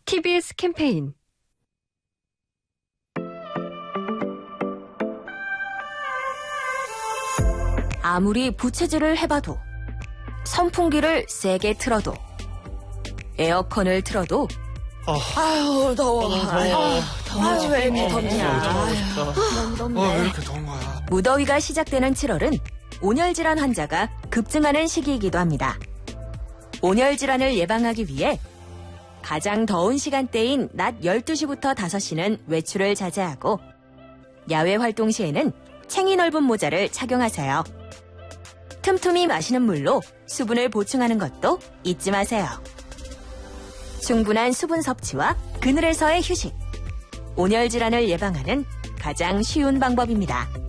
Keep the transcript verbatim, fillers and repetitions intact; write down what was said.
티비에스 캠페인. 아무리 부채질을 해봐도, 선풍기를 세게 틀어도, 에어컨을 틀어도 어. 아유 더워. 어, 더워. 아유, 더워. 왜 이렇게 덥냐. 너무 덥네. 어, 왜 이렇게 더운 거야? 무더위가 시작되는 칠월은 온열 질환 환자가 급증하는 시기이기도 합니다. 온열 질환을 예방하기 위해 가장 더운 시간대인 낮 열두 시부터 다섯 시는 외출을 자제하고, 야외 활동 시에는 챙이 넓은 모자를 착용하세요. 틈틈이 마시는 물로 수분을 보충하는 것도 잊지 마세요. 충분한 수분 섭취와 그늘에서의 휴식, 온열 질환을 예방하는 가장 쉬운 방법입니다.